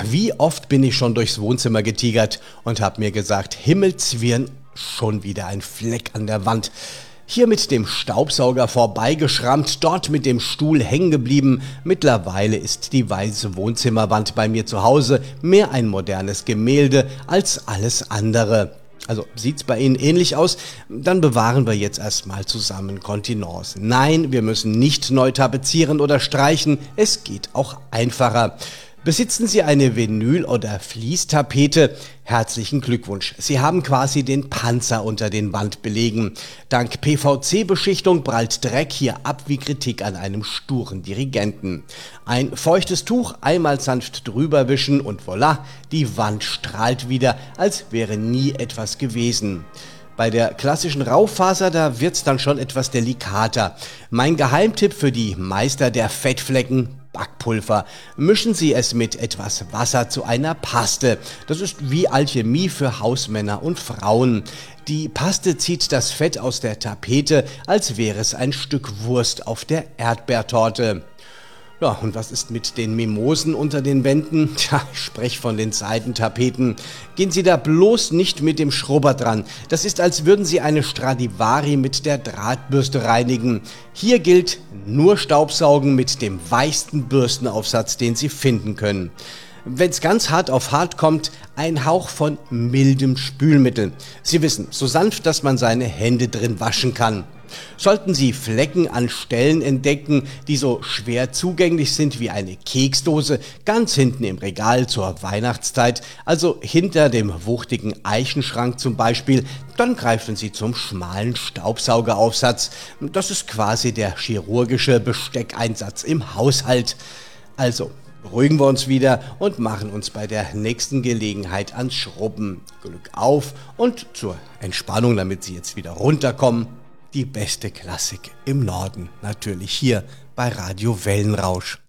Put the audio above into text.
wie oft bin ich schon durchs Wohnzimmer getigert und habe mir gesagt, Himmelszwirn, schon wieder ein Fleck an der Wand. Hier mit dem Staubsauger vorbeigeschrammt, dort mit dem Stuhl hängen geblieben. Mittlerweile ist die weiße Wohnzimmerwand bei mir zu Hause mehr ein modernes Gemälde als alles andere. Also sieht's bei Ihnen ähnlich aus? Dann bewahren wir jetzt erstmal zusammen Kontenance. Nein, wir müssen nicht neu tapezieren oder streichen, es geht auch einfacher. Besitzen Sie eine Vinyl- oder Fließtapete? Herzlichen Glückwunsch. Sie haben quasi den Panzer unter den Wandbelägen. Dank PVC-Beschichtung prallt Dreck hier ab wie Kritik an einem sturen Dirigenten. Ein feuchtes Tuch, einmal sanft drüber wischen und voilà, die Wand strahlt wieder, als wäre nie etwas gewesen. Bei der klassischen Raufaser, da wird's dann schon etwas delikater. Mein Geheimtipp für die Meister der Fettflecken: Backpulver. Mischen Sie es mit etwas Wasser zu einer Paste. Das ist wie Alchemie für Hausmänner und Frauen. Die Paste zieht das Fett aus der Tapete, als wäre es ein Stück Wurst auf der Erdbeertorte. Ja, und was ist mit den Mimosen unter den Wänden? Tja, ich spreche von den Seidentapeten. Gehen Sie da bloß nicht mit dem Schrubber dran. Das ist, als würden Sie eine Stradivari mit der Drahtbürste reinigen. Hier gilt nur Staubsaugen mit dem weichsten Bürstenaufsatz, den Sie finden können. Wenn's ganz hart auf hart kommt, ein Hauch von mildem Spülmittel. Sie wissen, so sanft, dass man seine Hände drin waschen kann. Sollten Sie Flecken an Stellen entdecken, die so schwer zugänglich sind wie eine Keksdose, ganz hinten im Regal zur Weihnachtszeit, also hinter dem wuchtigen Eichenschrank zum Beispiel, dann greifen Sie zum schmalen Staubsaugeraufsatz. Das ist quasi der chirurgische Besteckeinsatz im Haushalt. Also, beruhigen wir uns wieder und machen uns bei der nächsten Gelegenheit ans Schrubben. Glück auf und zur Entspannung, damit Sie jetzt wieder runterkommen, die beste Klassik im Norden, natürlich hier bei Radio Wellenrausch.